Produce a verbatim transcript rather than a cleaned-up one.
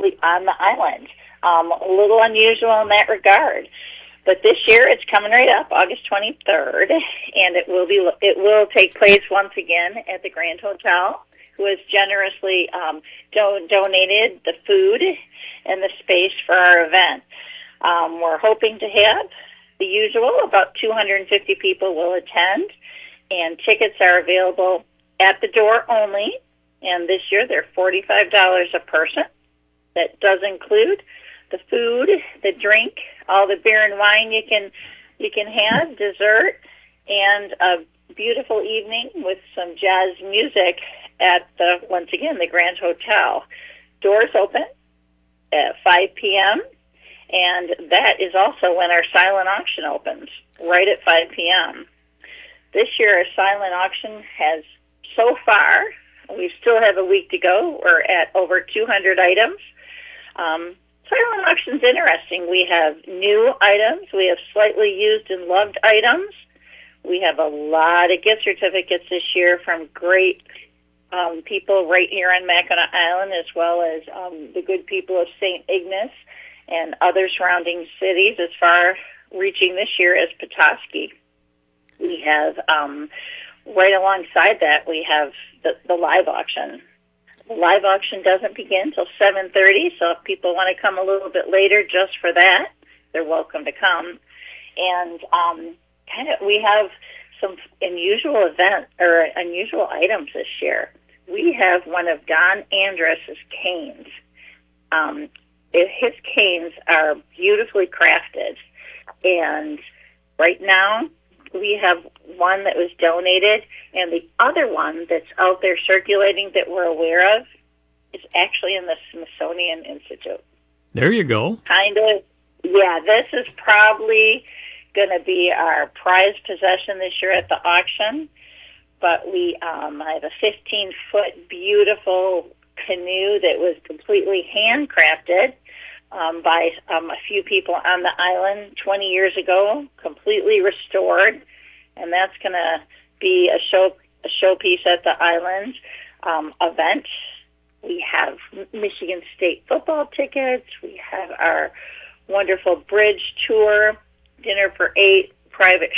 actually on the island. Um, a little unusual in that regard. But this year it's coming right up, August twenty-third, and it will be it will take place once again at the Grand Hotel, who has generously um, do- donated the food and the space for our event. Um, we're hoping to have the usual, about two hundred fifty people will attend, and tickets are available at the door only, and this year they're forty-five dollars a person. That does include the food, the drink, all the beer and wine you can you can have, dessert, and a beautiful evening with some jazz music at the, once again, the Grand Hotel. Doors open at five p.m., and that is also when our silent auction opens, right at five p.m. This year, our silent auction has, so far, we still have a week to go, we're at over two hundred items. Um, silent auction's interesting. We have new items. We have slightly used and loved items. We have a lot of gift certificates this year from great um, people right here on Mackinac Island, as well as um, the good people of Saint Ignace and other surrounding cities, as far reaching this year as Petoskey. We have, um, right alongside that, we have the, the live auction. The live auction doesn't begin until seven thirty, so if people want to come a little bit later just for that, they're welcome to come. And um, kind of, we have some unusual event or unusual items this year. We have one of Don Andrus's canes. Um, his canes are beautifully crafted, and right now we have one that was donated, and the other one that's out there circulating that we're aware of is actually in the Smithsonian Institute. There you go. Kind of, yeah, this is probably going to be our prized possession this year at the auction, but we um, I have a fifteen-foot beautiful canoe that was completely handcrafted um, by um, a few people on the island twenty years ago, completely restored, and that's going to be a show a showpiece at the island um, event. We have Michigan State football tickets. We have our wonderful bridge tour, dinner for eight, private